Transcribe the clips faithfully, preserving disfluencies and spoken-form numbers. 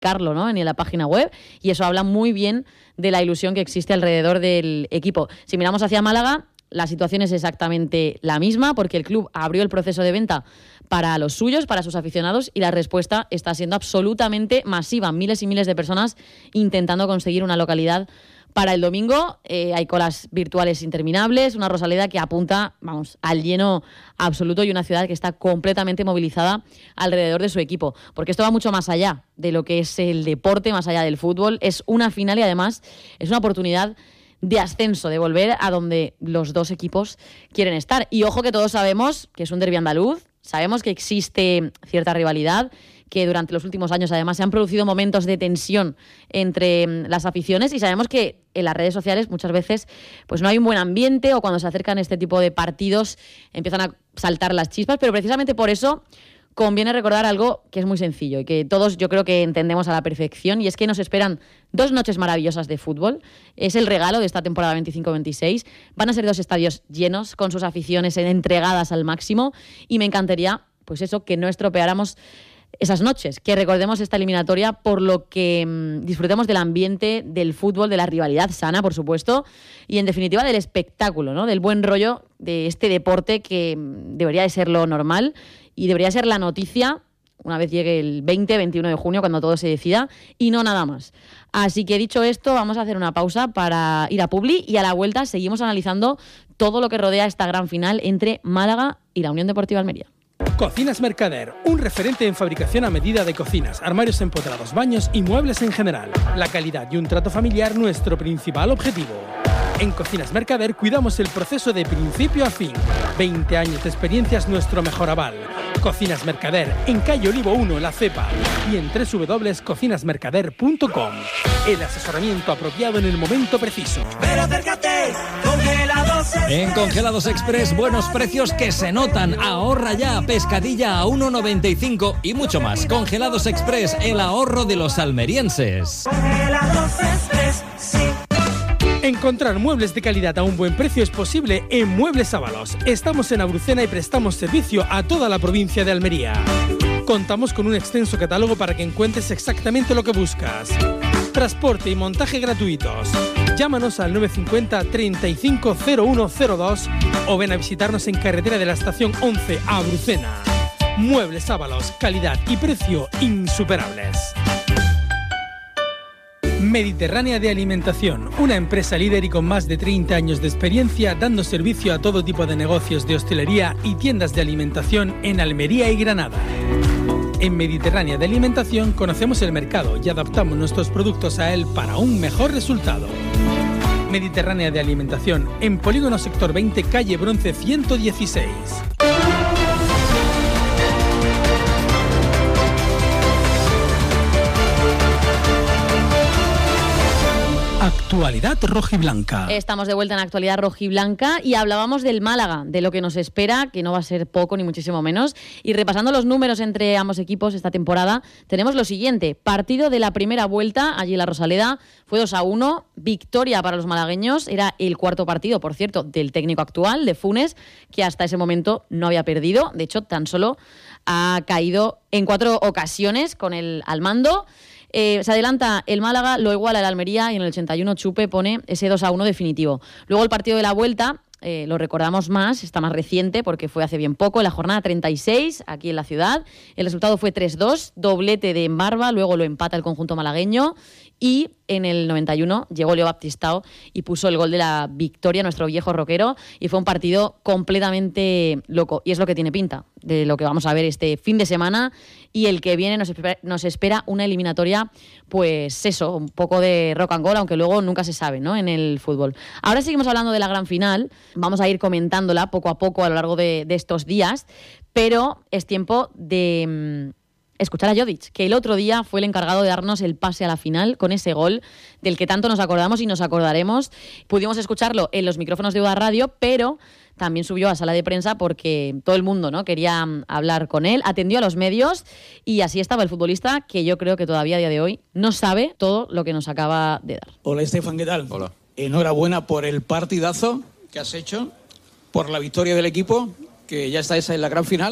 Carlo, ¿no? En la página web, y eso habla muy bien de la ilusión que existe alrededor del equipo. Si miramos hacia Málaga, la situación es exactamente la misma, porque el club abrió el proceso de venta para los suyos, para sus aficionados, y la respuesta está siendo absolutamente masiva. Miles y miles de personas intentando conseguir una localidad para el domingo. Eh, hay colas virtuales interminables, una Rosaleda que apunta, vamos, al lleno absoluto, y una ciudad que está completamente movilizada alrededor de su equipo. Porque esto va mucho más allá de lo que es el deporte, más allá del fútbol. Es una final y además es una oportunidad de ascenso, de volver a donde los dos equipos quieren estar. Y ojo que todos sabemos que es un derbi andaluz, sabemos que existe cierta rivalidad, que durante los últimos años además se han producido momentos de tensión entre las aficiones, y sabemos que en las redes sociales muchas veces pues no hay un buen ambiente, o cuando se acercan este tipo de partidos empiezan a saltar las chispas, pero precisamente por eso conviene recordar algo que es muy sencillo y que todos yo creo que entendemos a la perfección, y es que nos esperan dos noches maravillosas de fútbol. Es el regalo de esta temporada veinticinco veintiséis. Van a ser dos estadios llenos, con sus aficiones entregadas al máximo, y me encantaría, pues eso, que no estropeáramos esas noches, que recordemos esta eliminatoria por lo que mmm, disfrutemos del ambiente, del fútbol, de la rivalidad sana, por supuesto, y en definitiva del espectáculo, ¿no? Del buen rollo de este deporte que mmm, debería de ser lo normal y debería ser la noticia una vez llegue el veinte, veintiuno de junio, cuando todo se decida, y no nada más. Así que dicho esto, vamos a hacer una pausa para ir a Publi, y a la vuelta seguimos analizando todo lo que rodea esta gran final entre Málaga y la Unión Deportiva Almería. Cocinas Mercader, un referente en fabricación a medida de cocinas, armarios empotrados, baños y muebles en general. La calidad y un trato familiar, nuestro principal objetivo. En Cocinas Mercader cuidamos el proceso de principio a fin. veinte años de experiencia es nuestro mejor aval. Cocinas Mercader, en calle Olivo uno, La Cepa, y en doble u doble u doble u punto cocinas mercader punto com. El asesoramiento apropiado en el momento preciso. Pero acércate, Congelados Express. En Congelados Express, buenos precios que se notan. Ahorra ya, pescadilla a uno noventa y cinco y mucho más. Congelados Express, el ahorro de los almerienses. Congelados Express, sí. Encontrar muebles de calidad a un buen precio es posible en Muebles Ábalos. Estamos en Abrucena y prestamos servicio a toda la provincia de Almería. Contamos con un extenso catálogo para que encuentres exactamente lo que buscas. Transporte y montaje gratuitos. Llámanos al nueve cinco cero, treinta y cinco, cero uno cero dos o ven a visitarnos en carretera de la estación once a Abrucena. Muebles Ábalos, calidad y precio insuperables. Mediterránea de Alimentación, una empresa líder y con más de treinta años de experiencia dando servicio a todo tipo de negocios de hostelería y tiendas de alimentación en Almería y Granada. En Mediterránea de Alimentación conocemos el mercado y adaptamos nuestros productos a él para un mejor resultado. Mediterránea de Alimentación, en Polígono Sector veinte, calle Bronce ciento dieciséis. Actualidad rojiblanca. Estamos de vuelta en Actualidad rojiblanca y hablábamos del Málaga, de lo que nos espera, que no va a ser poco ni muchísimo menos. Y repasando los números entre ambos equipos esta temporada, tenemos lo siguiente. Partido de la primera vuelta, allí en la Rosaleda, fue dos a uno, victoria para los malagueños. Era el cuarto partido, por cierto, del técnico actual, de Funes, que hasta ese momento no había perdido. De hecho, tan solo ha caído en cuatro ocasiones con el al mando. Eh, se adelanta el Málaga, lo iguala el Almería y en el ochenta y uno Chupe pone ese dos a uno definitivo. Luego el partido de la vuelta, eh, lo recordamos más, está más reciente porque fue hace bien poco, en la jornada treinta y seis, aquí en la ciudad. El resultado fue tres dos, doblete de Embarba, luego lo empata el conjunto malagueño y en el noventa y uno llegó Leo Baptistao y puso el gol de la victoria, nuestro viejo roquero, y fue un partido completamente loco. Y es lo que tiene pinta de lo que vamos a ver este fin de semana, y el que viene nos espera, nos espera una eliminatoria, pues eso, un poco de rock and roll, aunque luego nunca se sabe, ¿no?, en el fútbol. Ahora seguimos hablando de la gran final, vamos a ir comentándola poco a poco a lo largo de, de estos días, pero es tiempo de escuchar a Jodic, que el otro día fue el encargado de darnos el pase a la final con ese gol del que tanto nos acordamos y nos acordaremos. Pudimos escucharlo en los micrófonos de U D A Radio, pero también subió a sala de prensa porque todo el mundo, ¿no?, quería hablar con él, atendió a los medios y así estaba el futbolista, que yo creo que todavía a día de hoy no sabe todo lo que nos acaba de dar. Hola, Estefan, ¿qué tal? Hola. Enhorabuena por el partidazo que has hecho, por la victoria del equipo, que ya está esa en la gran final,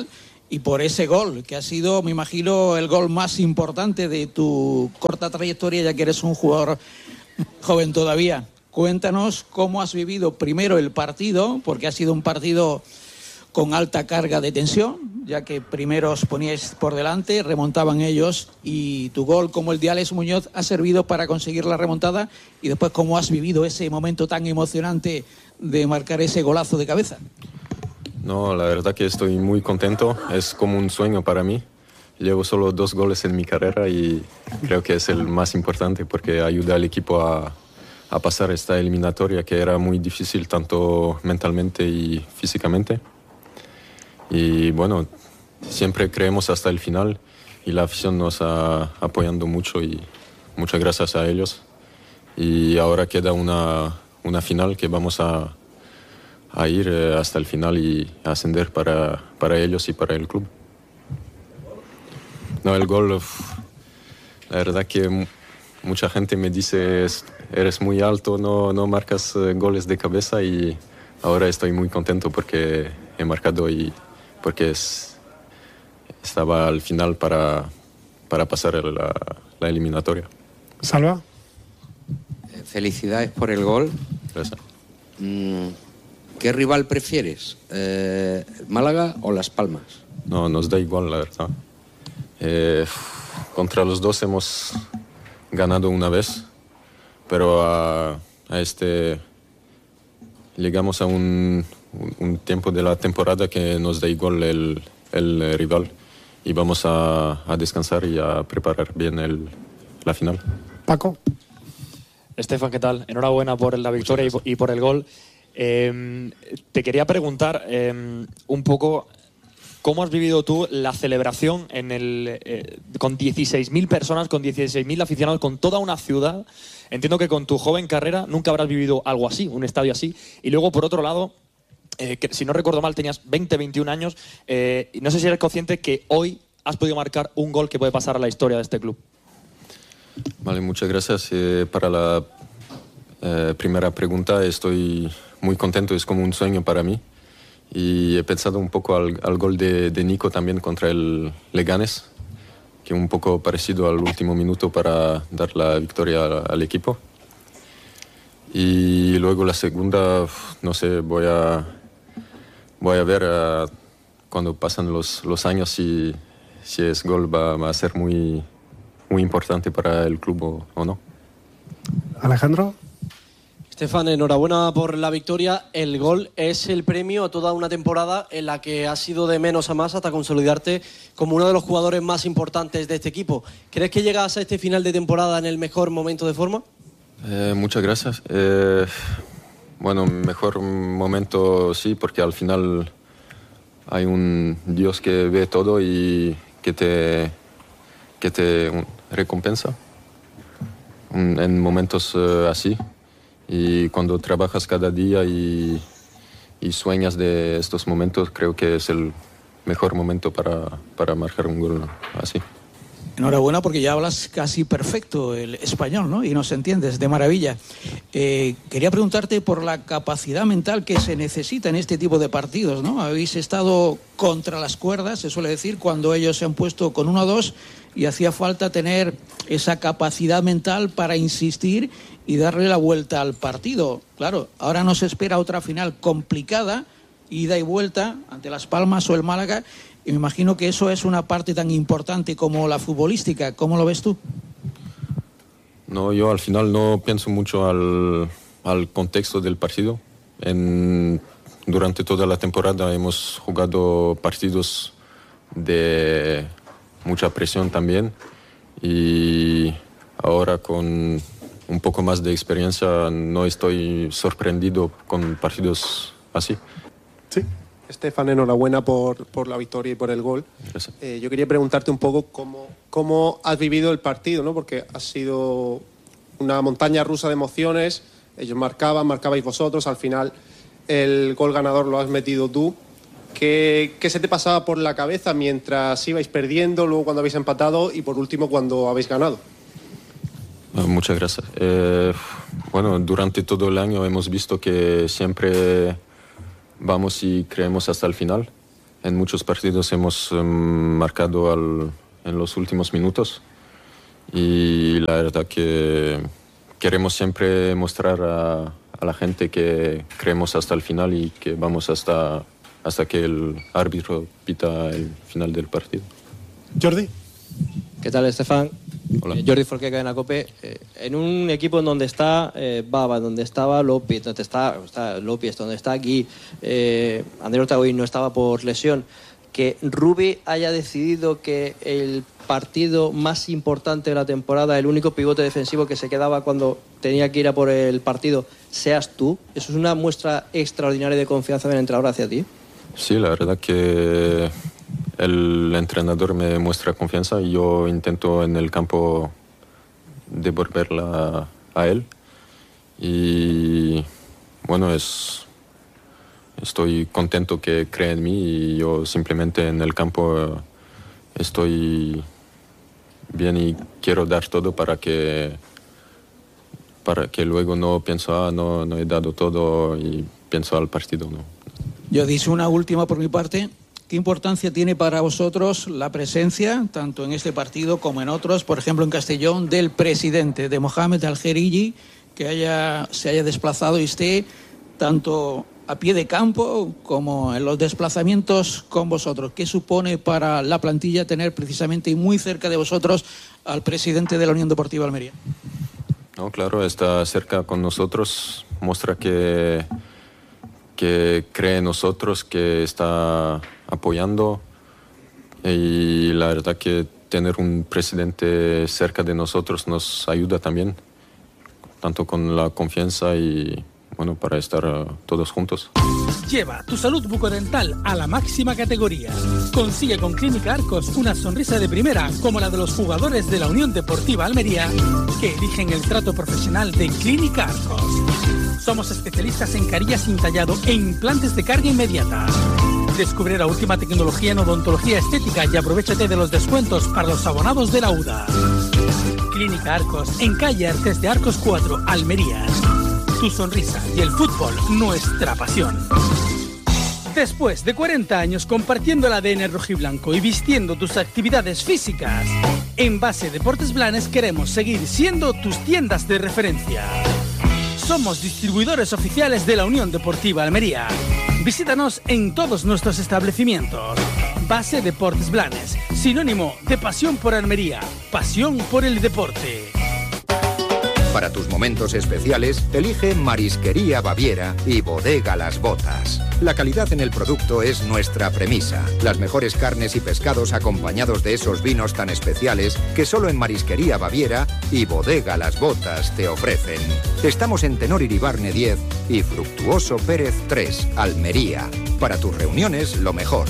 y por ese gol, que ha sido, me imagino, el gol más importante de tu corta trayectoria, ya que eres un jugador joven todavía. Cuéntanos cómo has vivido primero el partido, porque ha sido un partido con alta carga de tensión, ya que primero os poníais por delante, remontaban ellos, y tu gol, como el de Alex Muñoz, ha servido para conseguir la remontada, y después cómo has vivido ese momento tan emocionante de marcar ese golazo de cabeza. No, la verdad que estoy muy contento, es como un sueño para mí. Llevo solo dos goles en mi carrera y creo que es el más importante porque ayuda al equipo a, a pasar esta eliminatoria que era muy difícil tanto mentalmente y físicamente. Y bueno, siempre creemos hasta el final y la afición nos está apoyando mucho y muchas gracias a ellos. Y ahora queda una, una final que vamos a, a ir eh, hasta el final y ascender para, para ellos y para el club. No, el gol, uf, la verdad que m- mucha gente me dice eres muy alto, no, no marcas eh, goles de cabeza y ahora estoy muy contento porque he marcado y porque es, estaba al final para, para pasar la, la eliminatoria. Salva. Felicidades por el gol. Gracias. Mm, ¿Qué rival prefieres? Eh, ¿Málaga o Las Palmas? No, nos da igual, la verdad. Eh, contra los dos hemos ganado una vez, pero a, a este llegamos a un, un, un tiempo de la temporada que nos da igual el, el rival y vamos a, a descansar y a preparar bien el, la final. Paco. Estefan, ¿qué tal? Enhorabuena por la victoria y por, y por el gol. Eh, te quería preguntar eh, un poco cómo has vivido tú la celebración en el, eh, con dieciséis mil personas, con dieciséis mil aficionados, con toda una ciudad. Entiendo que con tu joven carrera nunca habrás vivido algo así, un estadio así. Y luego, por otro lado, eh, que, si no recuerdo mal, tenías veinte, veintiún años. Eh, y no sé si eres consciente que hoy has podido marcar un gol que puede pasar a la historia de este club. Vale, muchas gracias. Eh, para la eh, primera pregunta, estoy muy contento, es como un sueño para mí. Y he pensado un poco al, al gol de, de Nico también contra el Leganés, que un poco parecido al último minuto para dar la victoria al, al equipo. Y luego la segunda, no sé, voy a, voy a ver uh, cuando pasan los, los años si, si ese gol va, va a ser muy, muy importante para el club o, o no. Alejandro. Estefan, enhorabuena por la victoria. El gol es el premio a toda una temporada en la que has ido de menos a más hasta consolidarte como uno de los jugadores más importantes de este equipo. ¿Crees que llegas a este final de temporada en el mejor momento de forma? Eh, muchas gracias. Eh, bueno, mejor momento sí, porque al final hay un Dios que ve todo y que te, que te um, recompensa um, en momentos uh, así. Y cuando trabajas cada día y, y sueñas de estos momentos, creo que es el mejor momento para, para marcar un gol así. Enhorabuena porque ya hablas casi perfecto el español, ¿no? Y nos entiendes de maravilla. Eh, quería preguntarte por la capacidad mental que se necesita en este tipo de partidos, ¿no? Habéis estado contra las cuerdas, se suele decir, cuando ellos se han puesto con uno a dos y hacía falta tener esa capacidad mental para insistir y darle la vuelta al partido. Claro, ahora nos espera otra final complicada, ida y vuelta ante Las Palmas o el Málaga, y me imagino que eso es una parte tan importante como la futbolística. ¿Cómo lo ves tú? No, yo al final no pienso mucho al, al contexto del partido. En, durante toda la temporada hemos jugado partidos de mucha presión también y ahora con un poco más de experiencia no estoy sorprendido con partidos así. Sí. Estefan, enhorabuena por, por la victoria y por el gol. Eh, yo quería preguntarte un poco cómo, cómo has vivido el partido, ¿no? Porque ha sido una montaña rusa de emociones. Ellos marcaban, marcabais vosotros. Al final el gol ganador lo has metido tú. ¿Qué, qué se te pasaba por la cabeza mientras ibais perdiendo, luego cuando habéis empatado y por último cuando habéis ganado? Muchas gracias. Eh, bueno, durante todo el año hemos visto que siempre vamos y creemos hasta el final. en muchos partidos hemos um, marcado al, en los últimos minutos y la verdad que queremos siempre mostrar a, a la gente que creemos hasta el final y que vamos hasta, hasta que el árbitro pita el final del partido. Jordi. ¿Qué tal, Estefan? Hola. Eh, Jordi Forqué, Cadena COPE. Eh, en un equipo en donde está eh, Baba, donde estaba López, donde está, está López, donde está aquí, eh, Andrés Ortega hoy no estaba por lesión, que Rubi haya decidido que el partido más importante de la temporada, el único pivote defensivo que se quedaba cuando tenía que ir a por el partido, seas tú. ¿Eso es una muestra extraordinaria de confianza del entrenador hacia ti? Sí, la verdad que el entrenador me muestra confianza y yo intento en el campo devolverla a él. Y bueno, es, estoy contento que cree en mí y yo simplemente en el campo estoy bien y quiero dar todo para que, para que luego no pienso, ah, no, no he dado todo y pienso al partido, no. Yo dice una última por mi parte. ¿Qué importancia tiene para vosotros la presencia, tanto en este partido como en otros, por ejemplo en Castellón, del presidente, de Mohamed Al-Kherigi, que haya, se haya desplazado y esté tanto a pie de campo como en los desplazamientos con vosotros? ¿Qué supone para la plantilla tener precisamente y muy cerca de vosotros al presidente de la Unión Deportiva Almería? No, claro, está cerca con nosotros, muestra que, que cree en nosotros, que está apoyando, y la verdad que tener un presidente cerca de nosotros nos ayuda también, tanto con la confianza y bueno, para estar uh, todos juntos. Lleva tu salud bucodental a la máxima categoría. Consigue con Clínica Arcos una sonrisa de primera como la de los jugadores de la Unión Deportiva Almería que eligen el trato profesional de Clínica Arcos. Somos especialistas en carillas sin tallado e implantes de carga inmediata. Descubre la última tecnología en odontología estética y aprovechate de los descuentos para los abonados de la U D A. Clínica Arcos, en calle Artes de Arcos cuatro, Almería. Tu sonrisa y el fútbol, nuestra pasión. Después de cuarenta años compartiendo el A D N rojiblanco y vistiendo tus actividades físicas, en Base Deportes Blanes queremos seguir siendo tus tiendas de referencia. Somos distribuidores oficiales de la Unión Deportiva Almería. Visítanos en todos nuestros establecimientos. Base Deportes Blanes, sinónimo de pasión por Almería, pasión por el deporte. Para tus momentos especiales, elige Marisquería Baviera y Bodega Las Botas. La calidad en el producto es nuestra premisa. Las mejores carnes y pescados acompañados de esos vinos tan especiales que solo en Marisquería Baviera y Bodega Las Botas te ofrecen. Estamos en Tenor Iribarne diez y Fructuoso Pérez tres, Almería. Para tus reuniones, lo mejor.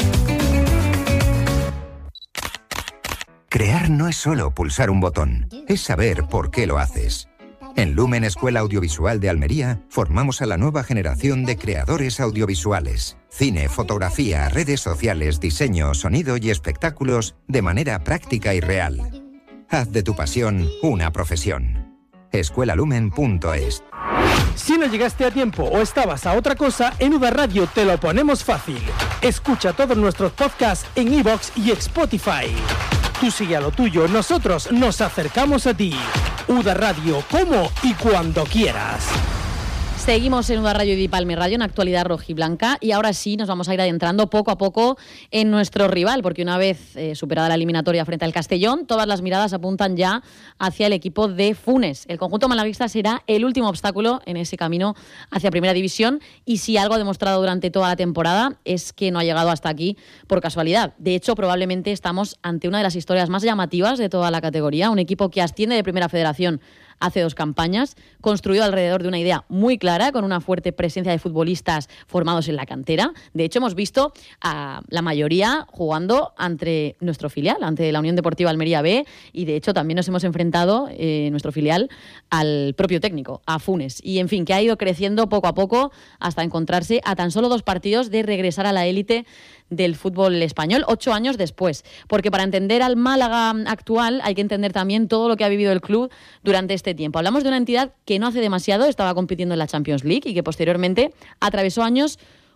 Crear no es solo pulsar un botón, es saber por qué lo haces. En Lumen Escuela Audiovisual de Almería formamos a la nueva generación de creadores audiovisuales. Cine, fotografía, redes sociales, diseño, sonido y espectáculos de manera práctica y real. Haz de tu pasión una profesión. escuela lumen punto es. Si no llegaste a tiempo o estabas a otra cosa, en U D A Radio te lo ponemos fácil. Escucha todos nuestros podcasts en iVoox y Spotify. Tú sigue a lo tuyo, nosotros nos acercamos a ti. U D A Radio, como y cuando quieras. Seguimos en U D A Radio y Palme Radio, en actualidad rojiblanca, y ahora sí nos vamos a ir adentrando poco a poco en nuestro rival, porque una vez eh, superada la eliminatoria frente al Castellón, todas las miradas apuntan ya hacia el equipo de Funes. El conjunto malaguista será el último obstáculo en ese camino hacia Primera División, y si algo ha demostrado durante toda la temporada es que no ha llegado hasta aquí por casualidad. De hecho, probablemente estamos ante una de las historias más llamativas de toda la categoría, un equipo que asciende de Primera Federación hace dos campañas, construido alrededor de una idea muy clara, con una fuerte presencia de futbolistas formados en la cantera. De hecho, hemos visto a la mayoría jugando ante nuestro filial, ante la Unión Deportiva Almería B, y de hecho también nos hemos enfrentado, eh, nuestro filial, al propio técnico, a Funes. Y en fin, que ha ido creciendo poco a poco hasta encontrarse a tan solo dos partidos de regresar a la élite del fútbol español, ocho años después. Porque para entender al Málaga actual hay que entender también todo lo que ha vivido el club durante este tiempo. Hablamos de una entidad que no hace demasiado estaba compitiendo en la Champions League y que posteriormente atravesó años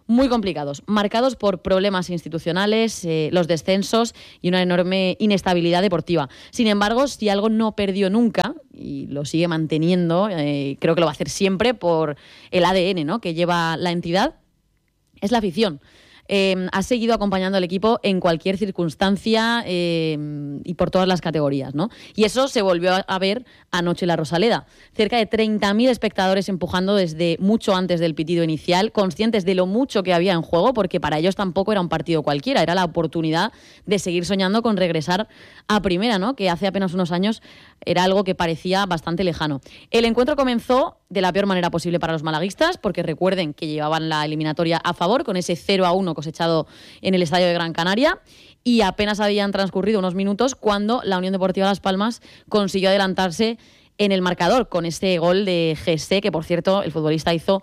muy complicados, marcados por problemas institucionales, eh, los descensos y una enorme inestabilidad deportiva. Sin embargo, si algo no perdió nunca, y lo sigue manteniendo, eh, creo que lo va a hacer siempre por el A D N, ¿no?, que lleva la entidad, es la afición. Eh, ha seguido acompañando al equipo en cualquier circunstancia eh, y por todas las categorías, ¿no? Y eso se volvió a ver anoche en la Rosaleda. Cerca de treinta mil espectadores empujando desde mucho antes del pitido inicial, conscientes de lo mucho que había en juego, porque para ellos tampoco era un partido cualquiera, era la oportunidad de seguir soñando con regresar a primera, ¿no?, que hace apenas unos años era algo que parecía bastante lejano. El encuentro comenzó de la peor manera posible para los malaguistas, porque recuerden que llevaban la eliminatoria a favor con ese cero a uno cosechado en el estadio de Gran Canaria, y apenas habían transcurrido unos minutos cuando la Unión Deportiva Las Palmas consiguió adelantarse en el marcador con este gol de Gessé, que por cierto el futbolista hizo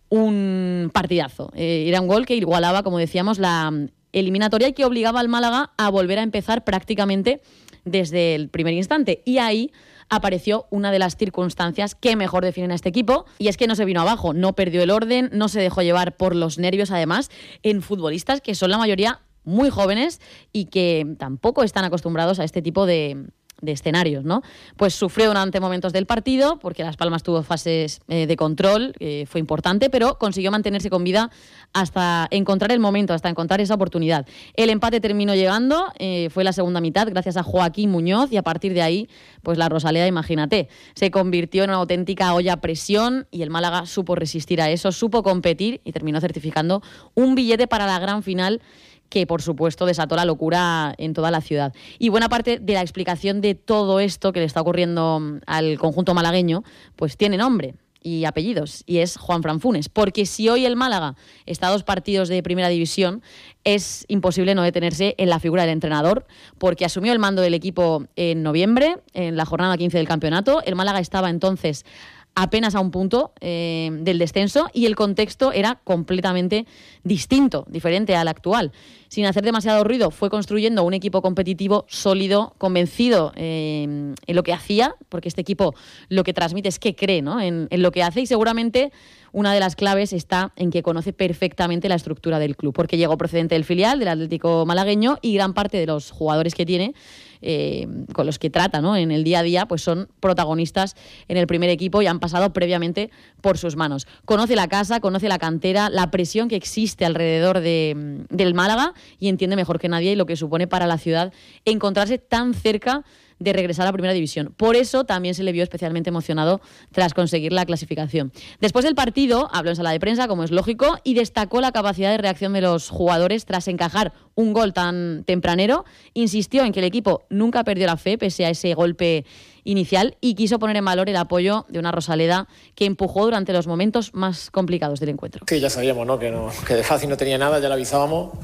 un partidazo. Eh, era un gol que igualaba, como decíamos, la eliminatoria y que obligaba al Málaga a volver a empezar prácticamente desde el primer instante. Y ahí apareció una de las circunstancias que mejor definen a este equipo, y es que no se vino abajo, no perdió el orden, no se dejó llevar por los nervios, además, en futbolistas que son la mayoría muy jóvenes y que tampoco están acostumbrados a este tipo de, de escenarios, ¿no? Pues sufrió durante momentos del partido, porque Las Palmas tuvo fases eh, de control, eh, fue importante, pero consiguió mantenerse con vida hasta encontrar el momento, hasta encontrar esa oportunidad. El empate terminó llegando, eh, fue la segunda mitad, gracias a Joaquín Muñoz, y a partir de ahí, pues la Rosaleda, imagínate, se convirtió en una auténtica olla a presión, y el Málaga supo resistir a eso, supo competir y terminó certificando un billete para la gran final, que por supuesto desató la locura en toda la ciudad. Y buena parte de la explicación de todo esto que le está ocurriendo al conjunto malagueño, pues tiene nombre y apellidos, y es Juanfran Funes, porque si hoy el Málaga está a dos partidos de primera división, es imposible no detenerse en la figura del entrenador, porque asumió el mando del equipo en noviembre, en la jornada quince del campeonato. El Málaga estaba entonces apenas a un punto eh, del descenso, y el contexto era completamente distinto, diferente al actual. Sin hacer demasiado ruido, fue construyendo un equipo competitivo, sólido, convencido eh, en lo que hacía, porque este equipo lo que transmite es que cree, ¿no?, en, en lo que hace, y seguramente una de las claves está en que conoce perfectamente la estructura del club, porque llegó procedente del filial, del Atlético malagueño, y gran parte de los jugadores que tiene, eh, con los que trata, ¿no?, en el día a día, pues son protagonistas en el primer equipo y han pasado previamente por sus manos. Conoce la casa, conoce la cantera, la presión que existe alrededor de, del Málaga, y entiende mejor que nadie lo que supone para la ciudad encontrarse tan cerca de regresar a la primera división. Por eso también se le vio especialmente emocionado tras conseguir la clasificación. Después del partido, habló en sala de prensa, como es lógico, y destacó la capacidad de reacción de los jugadores tras encajar un gol tan tempranero. Insistió en que el equipo nunca perdió la fe pese a ese golpe inicial, y quiso poner en valor el apoyo de una Rosaleda que empujó durante los momentos más complicados del encuentro. Sí, ya sabíamos, ¿no?, que, no, que de fácil no tenía nada, ya lo avisábamos.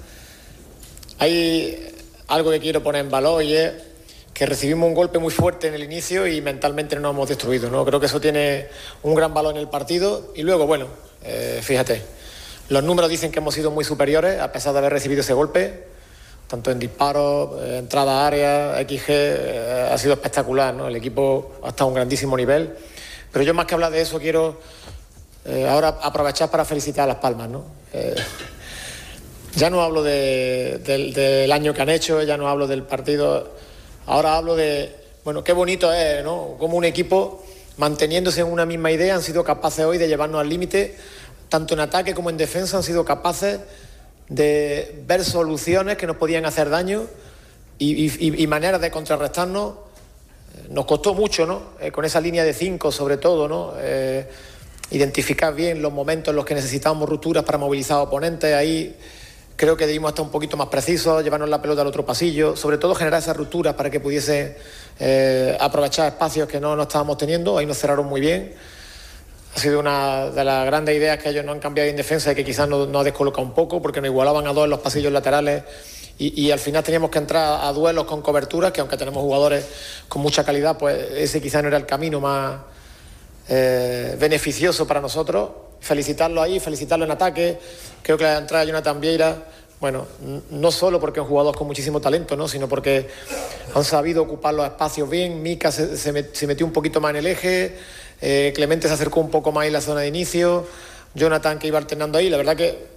Hay algo que quiero poner en valor, y es que recibimos un golpe muy fuerte en el inicio y mentalmente no nos hemos destruido, ¿no? Creo que eso tiene un gran valor en el partido. Y luego, bueno, eh, fíjate, los números dicen que hemos sido muy superiores a pesar de haber recibido ese golpe, tanto en disparos, eh, entrada a área, equis ge, eh, ha sido espectacular, ¿no? El equipo ha estado a un grandísimo nivel. Pero yo, más que hablar de eso, quiero eh, ahora aprovechar para felicitar a Las Palmas, ¿no? Eh, ya no hablo de, de, del año que han hecho, ya no hablo del partido. Ahora hablo de, bueno, qué bonito es, ¿no?, como un equipo, manteniéndose en una misma idea, han sido capaces hoy de llevarnos al límite, tanto en ataque como en defensa, han sido capaces de ver soluciones que nos podían hacer daño y, y, y maneras de contrarrestarnos. Nos costó mucho, ¿no?, eh, con esa línea de cinco sobre todo, ¿no?, eh, identificar bien los momentos en los que necesitábamos rupturas para movilizar a oponentes. Ahí creo que debimos estar un poquito más precisos, llevarnos la pelota al otro pasillo, sobre todo generar esas rupturas para que pudiese eh, aprovechar espacios que no, no estábamos teniendo. Ahí nos cerraron muy bien. Ha sido una de las grandes ideas que ellos no han cambiado en defensa y que quizás nos, nos ha descolocado un poco, porque nos igualaban a dos en los pasillos laterales y, y al final teníamos que entrar a duelos con coberturas, que aunque tenemos jugadores con mucha calidad, pues ese quizás no era el camino más eh, beneficioso para nosotros. Felicitarlo ahí, felicitarlo en ataque. Creo que la entrada de Jonathan Vieira, bueno, no solo porque es un jugador con muchísimo talento, ¿no?, sino porque han sabido ocupar los espacios bien. Mika se, se, met, se metió un poquito más en el eje, eh, Clemente se acercó un poco más en la zona de inicio, Jonathan que iba alternando ahí. La verdad que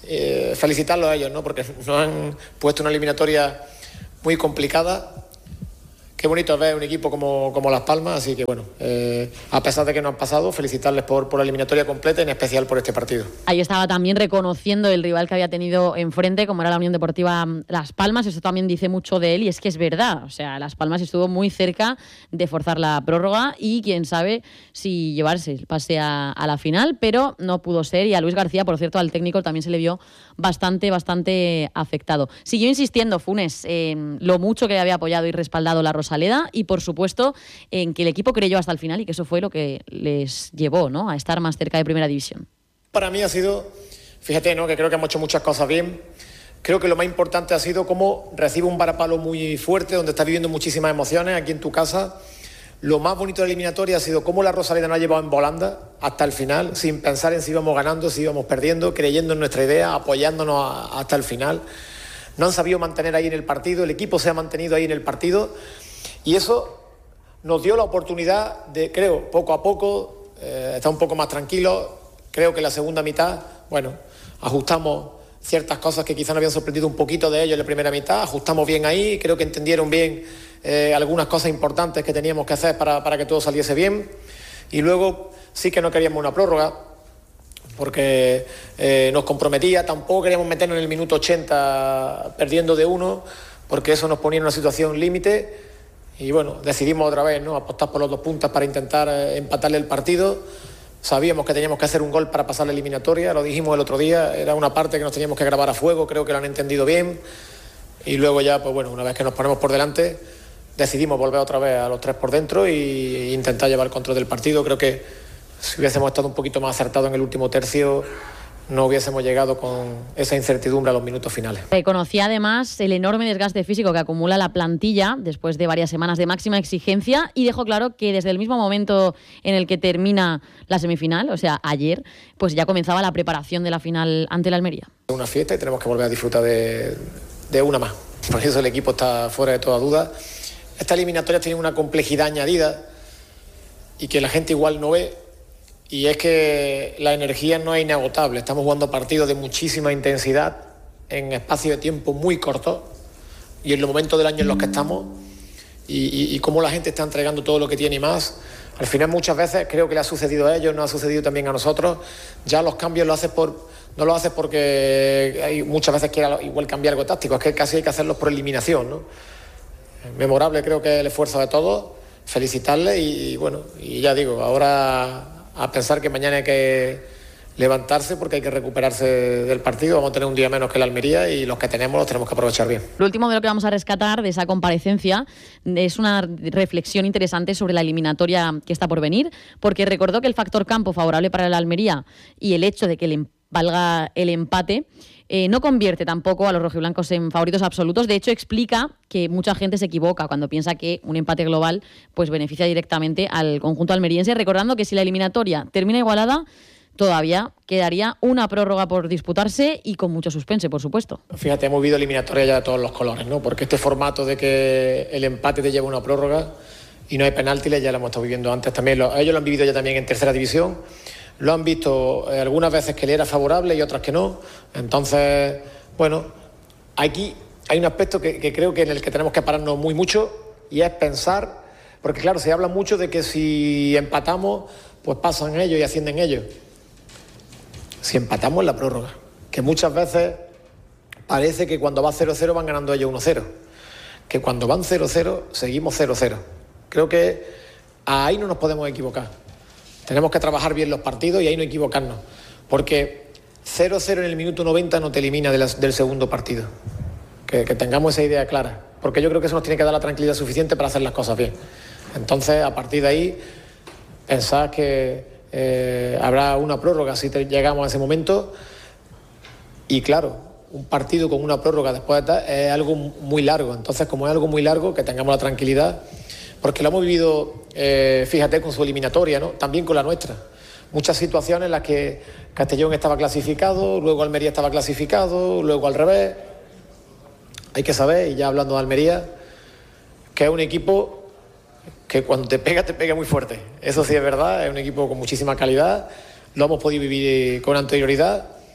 eh, felicitarlos a ellos, ¿no? Porque nos han puesto una eliminatoria muy complicada. Qué bonito es ver un equipo como, como Las Palmas, así que bueno, eh, a pesar de que no han pasado, felicitarles por, por la eliminatoria completa, en especial por este partido. Ahí estaba también reconociendo el rival que había tenido enfrente, como era la Unión Deportiva Las Palmas. Eso también dice mucho de él, y es que es verdad. O sea, Las Palmas estuvo muy cerca de forzar la prórroga y quién sabe si llevarse el pase a, a la final, pero no pudo ser. Y a Luis García, por cierto, al técnico también se le vio bastante, bastante afectado. Siguió insistiendo Funes en lo mucho que había apoyado y respaldado la Rosaleda y, por supuesto, en que el equipo creyó hasta el final y que eso fue lo que les llevó, ¿no?, a estar más cerca de Primera División. Para mí ha sido, fíjate, ¿no?, que creo que hemos hecho muchas cosas bien. Creo que lo más importante ha sido cómo recibe un varapalo muy fuerte, donde está viviendo muchísimas emociones aquí en tu casa. Lo más bonito de la eliminatoria ha sido cómo la Rosaleda nos ha llevado en volanda hasta el final, sin pensar en si íbamos ganando, si íbamos perdiendo, creyendo en nuestra idea, apoyándonos a, hasta el final. No han sabido mantener ahí en el partido, el equipo se ha mantenido ahí en el partido y eso nos dio la oportunidad de, creo, poco a poco, eh, estar un poco más tranquilos. Creo que la segunda mitad, bueno, ajustamos ciertas cosas que quizás nos habían sorprendido un poquito de ellos en la primera mitad, ajustamos bien ahí, creo que entendieron bien eh, algunas cosas importantes que teníamos que hacer para, para que todo saliese bien. Y luego sí que no queríamos una prórroga porque eh, nos comprometía, tampoco queríamos meternos en el minuto ochenta perdiendo de uno, porque eso nos ponía en una situación límite. Y bueno, decidimos otra vez, ¿no?, apostar por los dos puntos para intentar eh, empatarle el partido. Sabíamos que teníamos que hacer un gol para pasar la eliminatoria, lo dijimos el otro día, era una parte que nos teníamos que grabar a fuego, creo que lo han entendido bien. Y luego ya, pues bueno, una vez que nos ponemos por delante, decidimos volver otra vez a los tres por dentro e intentar llevar el control del partido. Creo que si hubiésemos estado un poquito más acertados en el último tercio, no hubiésemos llegado con esa incertidumbre a los minutos finales. Reconocía además el enorme desgaste físico que acumula la plantilla después de varias semanas de máxima exigencia y dejó claro que desde el mismo momento en el que termina la semifinal, o sea, ayer, pues ya comenzaba la preparación de la final ante la Almería. Una fiesta y tenemos que volver a disfrutar de, de una más. Por eso el equipo está fuera de toda duda. Esta eliminatoria tiene una complejidad añadida y que la gente igual no ve. Y es que la energía no es inagotable. Estamos jugando partidos de muchísima intensidad en espacio de tiempo muy corto y en los momentos del año en los que estamos y, y, y cómo la gente está entregando todo lo que tiene y más. Al final muchas veces creo que le ha sucedido a ellos, nos ha sucedido también a nosotros. Ya los cambios lo haces por, no lo haces porque hay muchas veces quiera igual cambiar algo táctico, es que casi hay que hacerlos por eliminación, ¿no? Memorable creo que es el esfuerzo de todos, felicitarles y, y bueno, y ya digo, ahora a pensar que mañana hay que levantarse porque hay que recuperarse del partido. Vamos a tener un día menos que la Almería y los que tenemos los tenemos que aprovechar bien. Lo último de lo que vamos a rescatar de esa comparecencia es una reflexión interesante sobre la eliminatoria que está por venir, porque recordó que el factor campo favorable para la Almería y el hecho de que le valga el empate eh, no convierte tampoco a los rojiblancos en favoritos absolutos. De hecho, explica que mucha gente se equivoca cuando piensa que un empate global pues beneficia directamente al conjunto almeriense, recordando que si la eliminatoria termina igualada, todavía quedaría una prórroga por disputarse y con mucho suspense, por supuesto. Fíjate, hemos vivido eliminatoria ya de todos los colores, ¿no? Porque este formato de que el empate te lleva una prórroga y no hay penaltis ya lo hemos estado viviendo antes también. Lo, ellos lo han vivido ya también en tercera división. Lo han visto eh, algunas veces que le era favorable y otras que no. Entonces, bueno, aquí hay un aspecto que, que creo que en el que tenemos que pararnos muy mucho y es pensar, porque claro, se habla mucho de que si empatamos, pues pasan ellos y ascienden ellos. Si empatamos en la prórroga, que muchas veces parece que cuando va cero cero van ganando ellos uno cero, que cuando van cero cero seguimos cero cero. Creo que ahí no nos podemos equivocar. Tenemos que trabajar bien los partidos y ahí no equivocarnos, porque cero cero en el minuto noventa no te elimina de la, del segundo partido. Que, que tengamos esa idea clara, porque yo creo que eso nos tiene que dar la tranquilidad suficiente para hacer las cosas bien. Entonces, a partir de ahí, pensad que eh, habrá una prórroga si te, llegamos a ese momento. Y claro, un partido con una prórroga después de tal es algo muy largo. Entonces, como es algo muy largo, que tengamos la tranquilidad, porque lo hemos vivido, eh, fíjate, con su eliminatoria, ¿no? También con la nuestra. Muchas situaciones en las que Castellón estaba clasificado, luego Almería estaba clasificado, luego al revés. Hay que saber, y ya hablando de Almería, que es un equipo que cuando te pega, te pega muy fuerte. Eso sí es verdad, es un equipo con muchísima calidad, lo hemos podido vivir con anterioridad,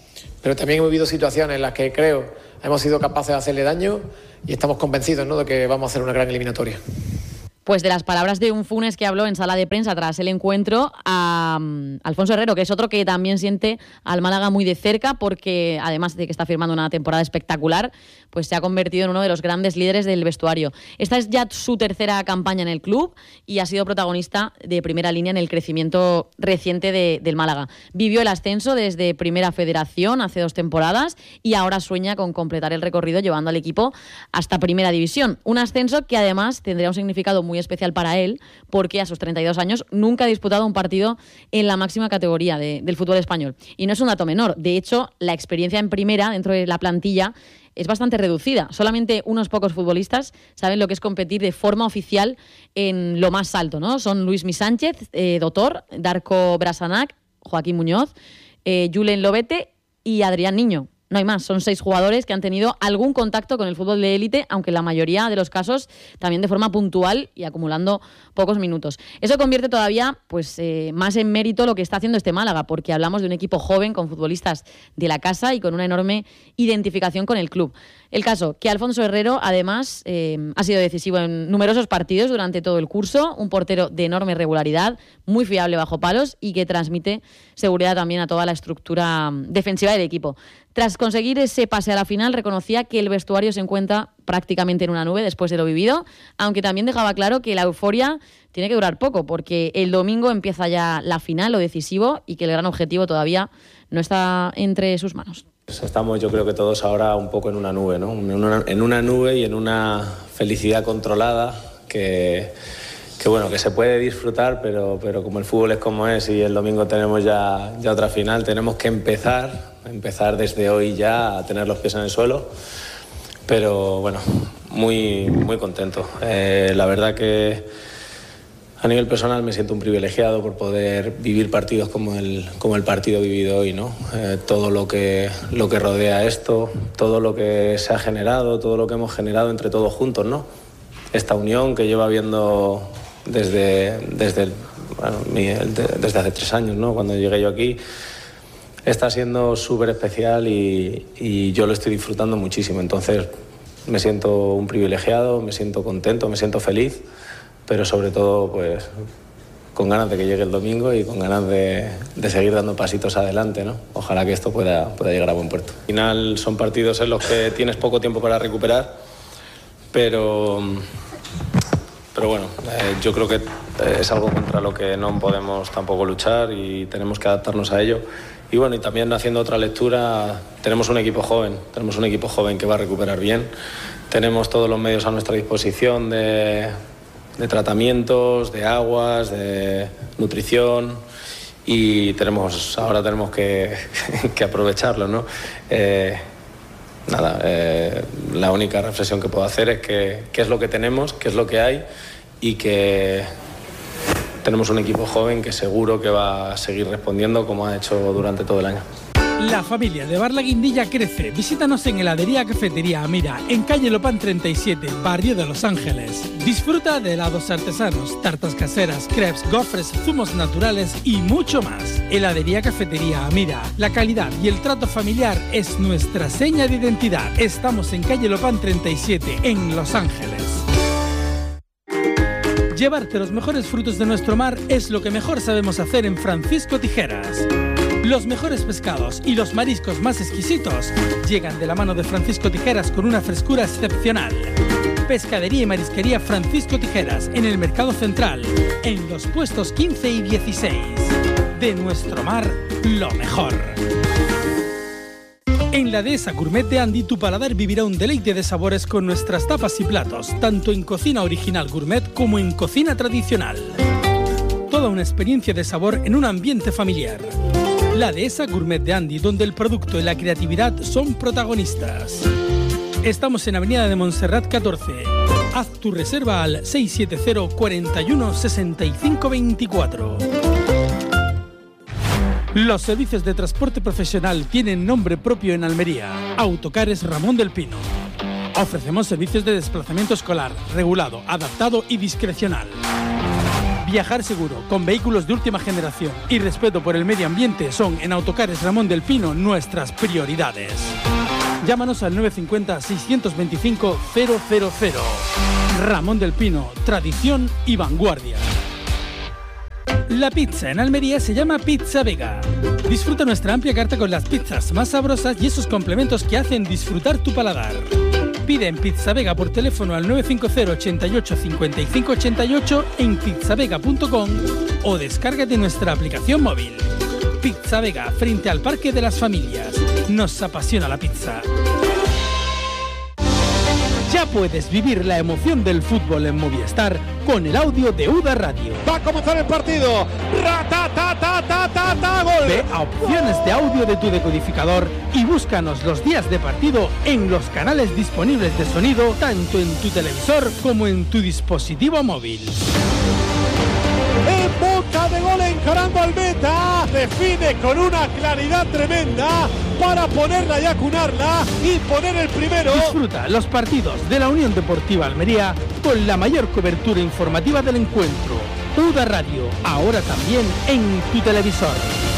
pero también hemos vivido situaciones en las que creo hemos sido capaces de hacerle daño y estamos convencidos, ¿no?, de que vamos a hacer una gran eliminatoria. Pues de las palabras de un Funes que habló en sala de prensa tras el encuentro a um, Alfonso Herrero, que es otro que también siente al Málaga muy de cerca porque, además de que está firmando una temporada espectacular, pues se ha convertido en uno de los grandes líderes del vestuario. Esta es ya su tercera campaña en el club y ha sido protagonista de primera línea en el crecimiento reciente de, del Málaga. Vivió el ascenso desde Primera Federación hace dos temporadas y ahora sueña con completar el recorrido llevando al equipo hasta Primera División. Un ascenso que además tendría un significado muy especial para él porque a sus treinta y dos años nunca ha disputado un partido en la máxima categoría de, del fútbol español. Y no es un dato menor. De hecho, la experiencia en primera dentro de la plantilla es bastante reducida. Solamente unos pocos futbolistas saben lo que es competir de forma oficial en lo más alto, ¿no? Son Luismi Sánchez, eh, Dotor, Darko Brasanac, Joaquín Muñoz, eh, Julen Lobete y Adrián Niño. No hay más, son seis jugadores que han tenido algún contacto con el fútbol de élite, aunque en la mayoría de los casos también de forma puntual y acumulando pocos minutos. Eso convierte todavía pues, eh, más en mérito lo que está haciendo este Málaga, porque hablamos de un equipo joven con futbolistas de la casa y con una enorme identificación con el club. El caso, que Alfonso Herrero, además, eh, ha sido decisivo en numerosos partidos durante todo el curso, un portero de enorme regularidad, muy fiable bajo palos y que transmite seguridad también a toda la estructura defensiva del equipo. Tras conseguir ese pase a la final, reconocía que el vestuario se encuentra prácticamente en una nube después de lo vivido, aunque también dejaba claro que la euforia tiene que durar poco, porque el domingo empieza ya la final, lo decisivo, y que el gran objetivo todavía no está entre sus manos. Estamos, yo creo que todos ahora un poco en una nube, ¿no? En una, en una nube y en una felicidad controlada que, que bueno, que se puede disfrutar, pero, pero como el fútbol es como es y el domingo tenemos ya, ya otra final, tenemos que empezar, empezar desde hoy ya a tener los pies en el suelo. Pero bueno, muy, muy contento. Eh, la verdad que a nivel personal me siento un privilegiado por poder vivir partidos como el, como el partido vivido hoy, ¿no? Eh, todo lo que, lo que rodea esto, todo lo que se ha generado, todo lo que hemos generado entre todos juntos, ¿no? Esta unión que lleva habiendo desde, desde, bueno, mi, desde hace tres años, ¿no? Cuando llegué yo aquí, está siendo súper especial y, y yo lo estoy disfrutando muchísimo. Entonces me siento un privilegiado, me siento contento, me siento feliz, pero sobre todo pues con ganas de que llegue el domingo y con ganas de, de seguir dando pasitos adelante, ¿no? Ojalá que esto pueda, pueda llegar a buen puerto. Al final son partidos en los que tienes poco tiempo para recuperar, pero, pero bueno, eh, yo creo que es algo contra lo que no podemos tampoco luchar y tenemos que adaptarnos a ello. Y bueno, y también haciendo otra lectura, tenemos un equipo joven, tenemos un equipo joven que va a recuperar bien, tenemos todos los medios a nuestra disposición de... de tratamientos, de aguas, de nutrición y tenemos ahora tenemos que, que aprovecharlo, ¿no? Eh, nada, eh, la única reflexión que puedo hacer es que qué es lo que tenemos, qué es lo que hay y que tenemos un equipo joven que seguro que va a seguir respondiendo como ha hecho durante todo el año. La familia de Bar La Guindilla crece. Visítanos en Heladería Cafetería Amira, en calle Lopán treinta y siete, barrio de Los Ángeles. Disfruta de helados artesanos, tartas caseras, crepes, gofres, zumos naturales y mucho más. Heladería Cafetería Amira. La calidad y el trato familiar es nuestra seña de identidad. Estamos en calle Lopán treinta y siete, en Los Ángeles. Llevarte los mejores frutos de nuestro mar es lo que mejor sabemos hacer en Francisco Tijeras. Los mejores pescados y los mariscos más exquisitos llegan de la mano de Francisco Tijeras con una frescura excepcional. Pescadería y marisquería Francisco Tijeras en el Mercado Central, en los puestos quince y dieciséis. De nuestro mar, lo mejor. En la Dehesa Gourmet de Andy, tu paladar vivirá un deleite de sabores con nuestras tapas y platos, tanto en cocina original gourmet como en cocina tradicional. Toda una experiencia de sabor en un ambiente familiar. La Dehesa Gourmet de Andy, donde el producto y la creatividad son protagonistas. Estamos en Avenida de Montserrat catorce. Haz tu reserva al seis siete cero, cuatro uno, seis cinco dos cuatro. Los servicios de transporte profesional tienen nombre propio en Almería. Autocares Ramón del Pino. Ofrecemos servicios de desplazamiento escolar, regulado, adaptado y discrecional. Viajar seguro, con vehículos de última generación y respeto por el medio ambiente son en Autocares Ramón del Pino nuestras prioridades. Llámanos al nueve cinco cero, seis dos cinco, cero cero cero. Ramón del Pino, tradición y vanguardia. La pizza en Almería se llama Pizza Vega. Disfruta nuestra amplia carta con las pizzas más sabrosas y esos complementos que hacen disfrutar tu paladar. Pide en Pizza Vega por teléfono al nueve cinco cero, ochenta y ocho, cincuenta y cinco ochenta y ocho en pizzavega punto com o descárgate nuestra aplicación móvil. Pizza Vega, frente al Parque de las Familias. Nos apasiona la pizza. Ya puedes vivir la emoción del fútbol en Movistar con el audio de U D A Radio. Va a comenzar el partido. ¡Ra-ta-ta-ta-ta-ta! ¡Gol! Ve a opciones de audio de tu decodificador y búscanos los días de partido en los canales disponibles de sonido, tanto en tu televisor como en tu dispositivo móvil. En boca de gol encarando al meta. Define con una claridad tremenda para ponerla y acunarla y poner el primero. Disfruta los partidos de la Unión Deportiva Almería con la mayor cobertura informativa del encuentro. U D A Radio, ahora también en tu televisor.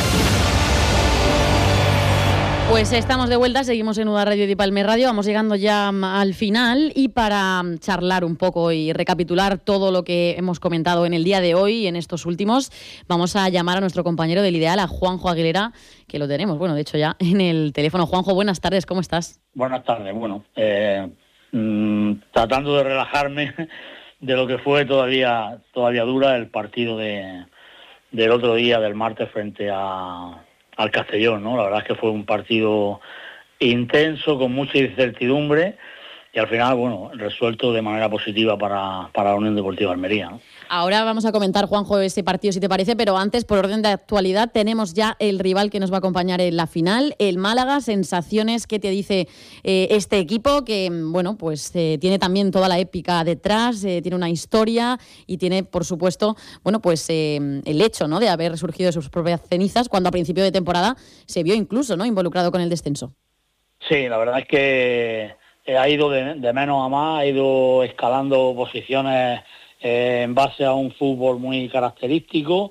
Pues estamos de vuelta, seguimos en U D A Radio y Palme Radio, vamos llegando ya al final y para charlar un poco y recapitular todo lo que hemos comentado en el día de hoy y en estos últimos, vamos a llamar a nuestro compañero del Ideal, a Juanjo Aguilera, que lo tenemos, bueno, de hecho ya en el teléfono. Juanjo, buenas tardes, ¿cómo estás? Buenas tardes, bueno, eh, mmm, tratando de relajarme de lo que fue todavía todavía dura el partido de del otro día, del martes, frente a... al Castellón, ¿no? La verdad es que fue un partido intenso, con mucha incertidumbre y al final, bueno, resuelto de manera positiva para, para la Unión Deportiva Almería, ¿no? Ahora vamos a comentar, Juanjo, ese partido, si te parece, pero antes, por orden de actualidad, tenemos ya el rival que nos va a acompañar en la final, el Málaga. Sensaciones, ¿qué te dice eh, este equipo? Que, bueno, pues eh, tiene también toda la épica detrás, eh, tiene una historia y tiene, por supuesto, bueno, pues eh, el hecho, ¿no?, de haber resurgido de sus propias cenizas, cuando a principio de temporada se vio incluso, ¿no?, involucrado con el descenso. Sí, la verdad es que ha ido de, de menos a más, ha ido escalando posiciones eh, en base a un fútbol muy característico,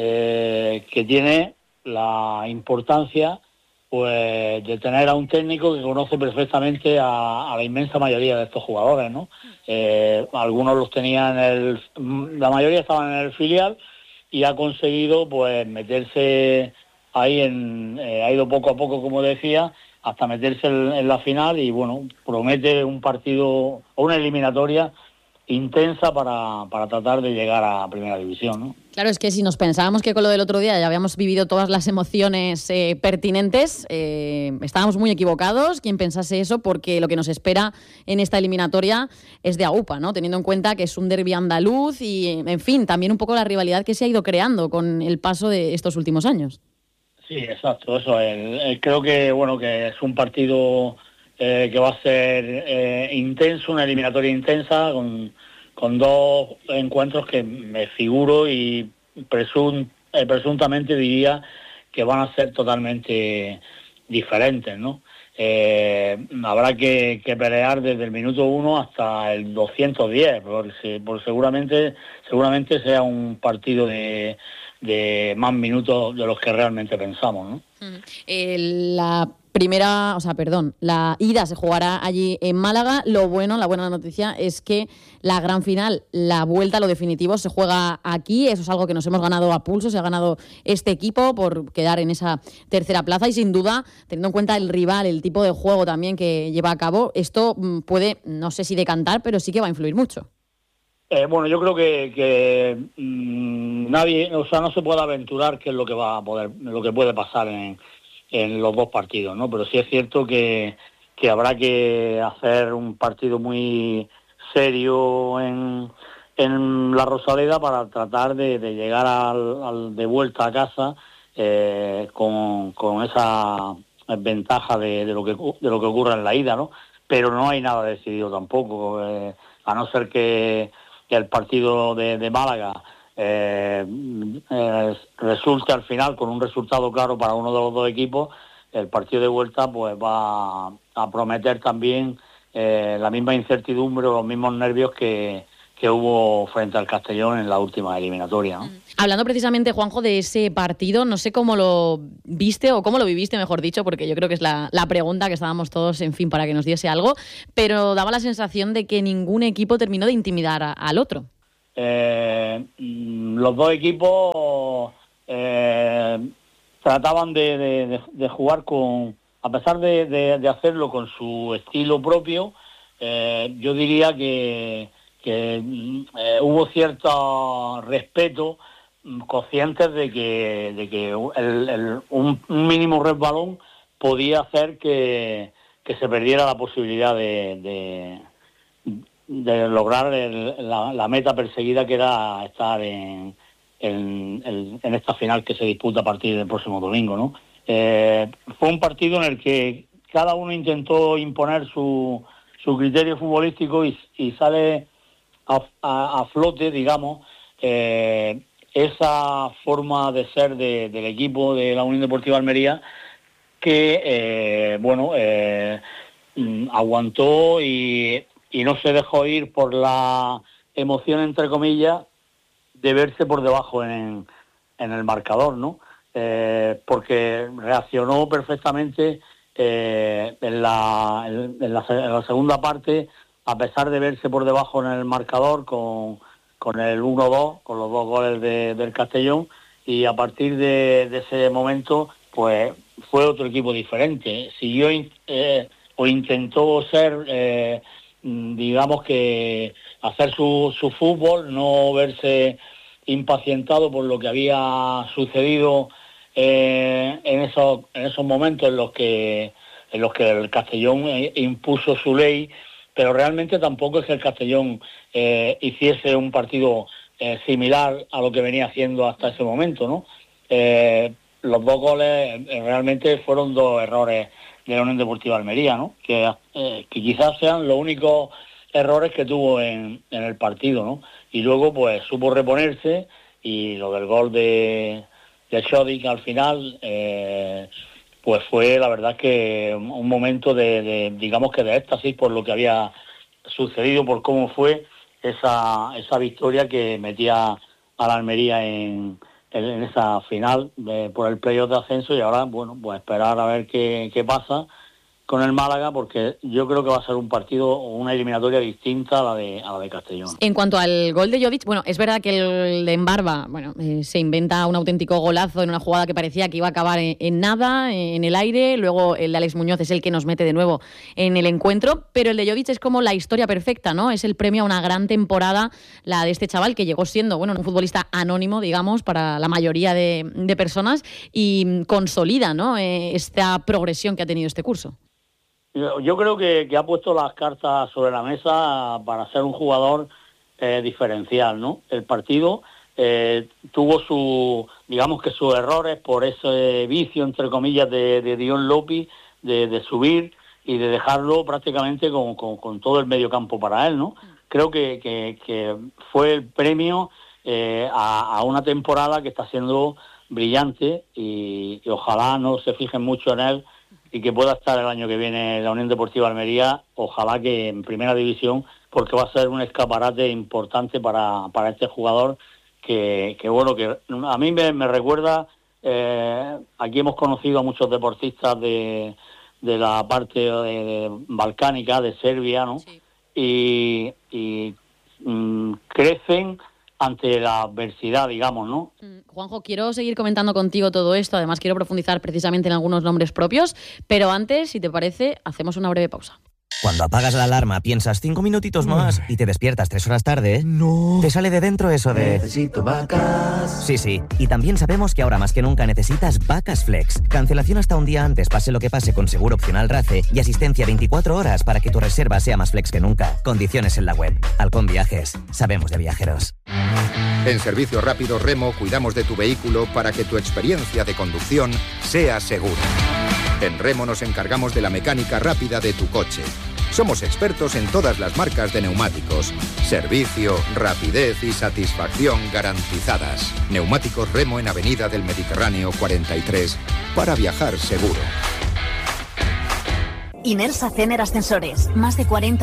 eh, que tiene la importancia, pues, de tener a un técnico que conoce perfectamente a, a la inmensa mayoría de estos jugadores, ¿no? Eh, algunos los tenían en el, la mayoría estaban en el filial y ha conseguido, pues, meterse ahí en, eh, ha ido poco a poco, como decía, hasta meterse en, en la final y, bueno, promete un partido o una eliminatoria intensa para, para tratar de llegar a Primera División, ¿no? Claro, es que si nos pensábamos que con lo del otro día ya habíamos vivido todas las emociones eh, pertinentes, eh, estábamos muy equivocados, quien pensase eso, porque lo que nos espera en esta eliminatoria es de AUPA, ¿no? Teniendo en cuenta que es un derbi andaluz y, en fin, también un poco la rivalidad que se ha ido creando con el paso de estos últimos años. Sí, exacto, eso. El, el, creo que, bueno, que es un partido eh, que va a ser eh, intenso, una eliminatoria intensa, con, con dos encuentros que me figuro y presum, eh, presuntamente diría que van a ser totalmente diferentes, ¿no? Eh, habrá que, que pelear desde el minuto uno hasta el doscientos diez, porque, porque seguramente, seguramente sea un partido de... de más minutos de los que realmente pensamos, ¿no? Eh, la primera, o sea, perdón, la ida se jugará allí en Málaga. Lo bueno, la buena noticia es que la gran final, la vuelta, lo definitivo, se juega aquí. Eso es algo que nos hemos ganado a pulso, se ha ganado este equipo por quedar en esa tercera plaza y, sin duda, teniendo en cuenta el rival, el tipo de juego también que lleva a cabo, esto puede, no sé si decantar, pero sí que va a influir mucho. Eh, bueno, yo creo que, que mmm, nadie, o sea, no se puede aventurar qué es lo que va a poder, lo que puede pasar en, en los dos partidos, ¿no? Pero sí es cierto que, que habrá que hacer un partido muy serio en, en la Rosaleda para tratar de, de llegar al, al de vuelta a casa eh, con, con esa ventaja de, de lo que de lo que ocurra en la ida, ¿no? Pero no hay nada decidido tampoco, eh, a no ser que el partido de, de Málaga eh, eh, resulte al final con un resultado claro para uno de los dos equipos. El partido de vuelta pues va a prometer también eh, la misma incertidumbre o los mismos nervios que, que hubo frente al Castellón en la última eliminatoria, ¿no? Hablando precisamente, Juanjo, de ese partido, no sé cómo lo viste o cómo lo viviste, mejor dicho, porque yo creo que es la, la pregunta que estábamos todos, en fin, para que nos diese algo, pero daba la sensación de que ningún equipo terminó de intimidar a, al otro. Eh, los dos equipos eh, trataban de, de, de, de jugar con, a pesar de, de, de hacerlo con su estilo propio, eh, yo diría que que eh, hubo cierto respeto, conscientes de que de que el, el, un, un mínimo resbalón podía hacer que, que se perdiera la posibilidad de, de, de lograr el, la, la meta perseguida, que era estar en, en, en, en esta final que se disputa a partir del próximo domingo, ¿no? Eh, fue un partido en el que cada uno intentó imponer su, su criterio futbolístico y, y sale A, a, a flote, digamos, eh, esa forma de ser de, del equipo de la Unión Deportiva Almería, que, eh, bueno, eh, aguantó y, y no se dejó ir por la emoción, entre comillas, de verse por debajo en, en el marcador, ¿no? Eh, porque reaccionó perfectamente eh, en, la, en, la, en la segunda parte, a pesar de verse por debajo en el marcador con, con el uno dos, con los dos goles de, del Castellón, y a partir de, de ese momento pues fue otro equipo diferente. Siguió eh, o intentó ser, eh, digamos que hacer su, su fútbol, no verse impacientado por lo que había sucedido eh, en, esos, en esos momentos en los que, en los que el Castellón impuso su ley. Pero realmente tampoco es que el Castellón eh, hiciese un partido eh, similar a lo que venía haciendo hasta ese momento, ¿no? Eh, los dos goles eh, realmente fueron dos errores de la Unión Deportiva Almería, ¿no? Que, eh, que quizás sean los únicos errores que tuvo en, en el partido, ¿no? Y luego pues supo reponerse, y lo del gol de, de Šodić al final... Eh, pues fue la verdad que un momento de, de, digamos que de éxtasis por lo que había sucedido, por cómo fue esa esa victoria que metía a la Almería en, en, en esa final de, por el playoff de ascenso. Y ahora, bueno, pues esperar a ver qué, qué pasa con el Málaga, porque yo creo que va a ser un partido o una eliminatoria distinta a la de a la de Castellón. En cuanto al gol de Šodić, bueno, es verdad que el de Embarba, bueno, eh, se inventa un auténtico golazo en una jugada que parecía que iba a acabar en, en nada, en el aire. Luego el de Alex Muñoz es el que nos mete de nuevo en el encuentro, pero el de Šodić es como la historia perfecta, ¿no? Es el premio a una gran temporada, la de este chaval, que llegó siendo, bueno, un futbolista anónimo, digamos, para la mayoría de, de personas, y consolida, ¿no?, eh, esta progresión que ha tenido este curso. Yo creo que, que ha puesto las cartas sobre la mesa para ser un jugador eh, diferencial, ¿no? El partido eh, tuvo su, digamos que sus errores por ese vicio, entre comillas, de, de Dion Lopy, de, de subir y de dejarlo prácticamente con, con, con todo el medio campo para él, ¿no? Creo que, que, que fue el premio eh, a, a una temporada que está siendo brillante, y, y ojalá no se fijen mucho en él y que pueda estar el año que viene en la Unión Deportiva Almería, ojalá que en Primera División, porque va a ser un escaparate importante para, para este jugador que, que bueno, que a mí me, me recuerda, eh, aquí hemos conocido a muchos deportistas de, de la parte de, de balcánica, de Serbia, ¿no? Sí. Y, y mm, crecen ante la adversidad, digamos, ¿no? Juanjo, quiero seguir comentando contigo todo esto, además quiero profundizar precisamente en algunos nombres propios, pero antes, si te parece, hacemos una breve pausa. Cuando apagas la alarma piensas cinco minutitos más y te despiertas tres horas tarde, no. Te sale de dentro eso de... Necesito vacas. Sí, sí. Y también sabemos que ahora más que nunca necesitas Vacas Flex. Cancelación hasta un día antes, pase lo que pase, con seguro opcional RACE y asistencia veinticuatro horas para que tu reserva sea más flex que nunca. Condiciones en la web. Halcón Viajes. Sabemos de viajeros. En Servicio Rápido Remo cuidamos de tu vehículo para que tu experiencia de conducción sea segura. En Remo nos encargamos de la mecánica rápida de tu coche. Somos expertos en todas las marcas de neumáticos. Servicio, rapidez y satisfacción garantizadas. Neumáticos Remo en Avenida del Mediterráneo cuarenta y tres, para viajar seguro. Inersa Cener Ascensores. Más de cuarenta